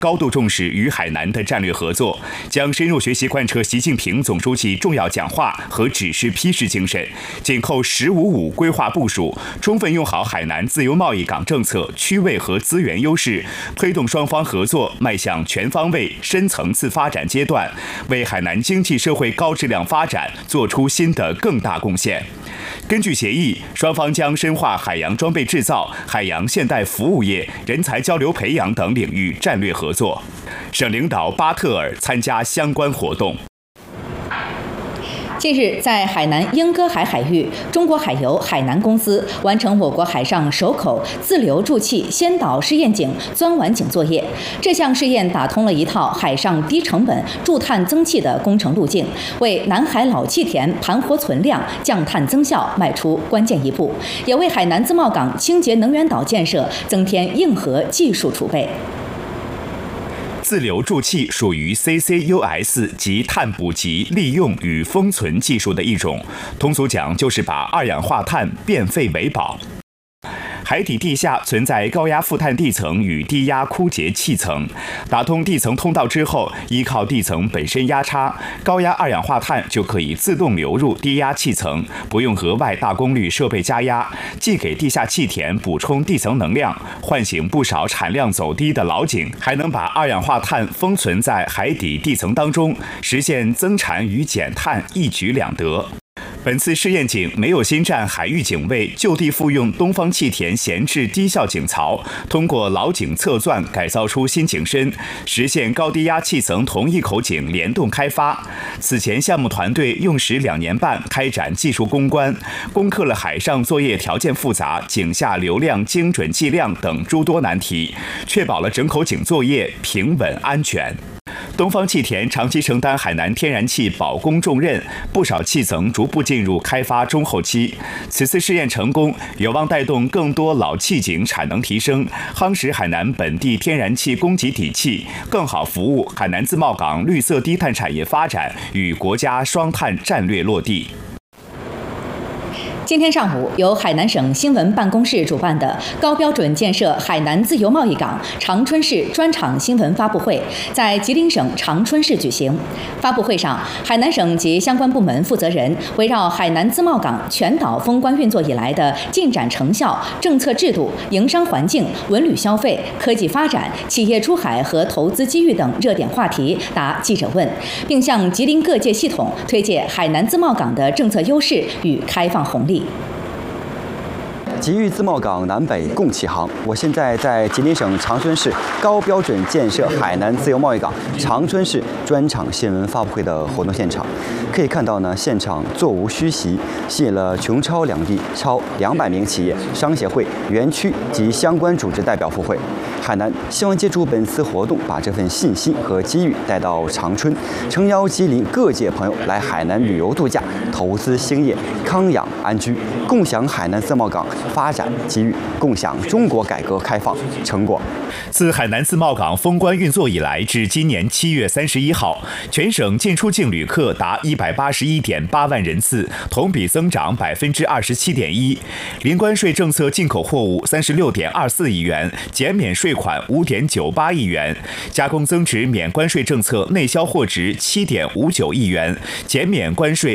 高度重视与海南的战略合作，将深入学习贯彻习近平总书记重要讲话和指示批示精神，紧扣“15+5”规划部署，充分用好海南自由贸易港政策区位和资源优势，推动双方合作迈向全方位、深层次发展阶段，为海南经济社会高质量发展做出新的更大贡献。根据协议，双方将深化海洋装备制造、海洋现代服务业、人才交流培养等领域战略合作。省领导巴特尔参加相关活动。 近日，在海南英歌海海域，中国海油海南公司完成我国海上首口自流注气先导试验井钻碗井作业。这项试验打通了一套海上低成本驻碳增气的工程路径，为南海老气田盘活存量、降碳增效迈出关键一步，也为海南自贸港清洁能源岛建设增添硬核技术储备。 自流注气属于 CCUS 及碳捕集、利用与封存技术的一种，通俗讲就是把二氧化碳变废为宝。海底地下存在高压负碳地层与低压枯竭气层，打通地层通道之后，依靠地层本身压差，高压二氧化碳就可以自动流入低压气层，不用额外大功率设备加压，既给地下气田补充地层能量，唤醒不少产量走低的老井，还能把二氧化碳封存在海底地层当中，实现增产与减碳一举两得。本次试验井没有新占海域井位，就地复用东方气田闲置低效井槽，通过老井侧钻改造出新井身，实现高低压气层同一口井联动开发。此前项目团队用时2年半开展技术攻关，攻克了海上作业条件复杂、井下流量精准计量等诸多难题，确保了整口井作业平稳安全。东方气田长期承担海南天然气保供重任，不少气层逐步进入开发中后期。此次试验成功，有望带动更多老气井产能提升，夯实海南本地天然气供给底气，更好服务海南自贸港绿色低碳产业发展与国家双碳战略落地。 今天上午，由海南省新闻办公室主办的高标准建设海南自由贸易港长春市专场新闻发布会在吉林省长春市举行。发布会上，海南省及相关部门负责人围绕海南自贸港全岛封关运作以来的进展成效、政策制度、营商环境、文旅消费、科技发展、企业出海和投资机遇等热点话题答记者问，并向吉林各界系统推介海南自贸港的政策优势与开放红利。 吉裕自贸港南北共启航。我现在在吉林省长春市高标准建设海南自由贸易港长春市专场新闻发布会的活动现场，可以看到呢，现场座无虚席，吸引了琼超两地超200名企业、商协会、园区及相关组织代表赴会。海南希望借助本次活动，把这份信心和机遇带到长春，诚邀吉林各界朋友来海南旅游度假、投资兴业、康养安居，共享海南自贸港发展机遇，共享中国改革开放成果。 自海南自贸港封关运作以来，至今年7月31号，全省进出境旅客达181.8万人次，同比增长27.1%。零关税政策进口货物36.24亿元，减免税款5.98亿元；加工增值免关税政策内销货值7.59亿元，减免关税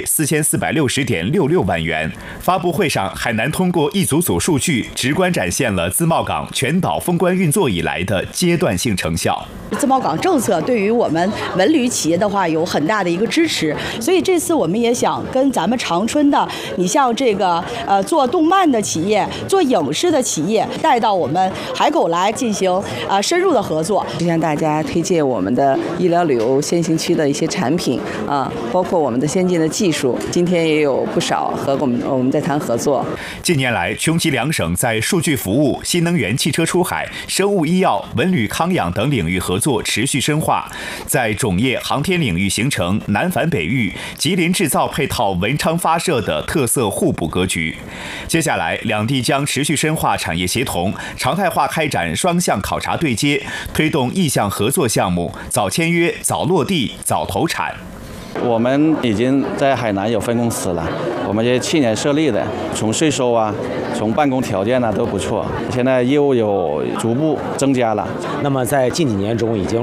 4460.66万元。发布会上，海南通过一组组数据，直观展现了自贸港全岛封关运作以来的阶段性成效。 自贸港政策对于我们文旅企业的话有很大的一个支持，所以这次我们也想跟咱们长春的，你像这个做动漫的企业、做影视的企业带到我们海口来进行深入的合作， 向大家推荐我们的医疗旅游先行区的一些产品包括我们的先进的技术，今天也有不少和我们在谈合作。 近年来，琼吉两省在数据服务、新能源汽车出海、生物医药、文旅康养等领域合作持续深化，在种业、航天领域形成南反北域、吉林制造配套文昌发射的特色互补格局。接下来，两地将持续深化产业协同，常态化开展双向考察对接，推动意向合作项目早签约、早落地、早投产。 我们已经在海南有分公司了，我们也去年设立的，从税收从办公条件都不错，现在业务有逐步增加了。 那么在近几年中已经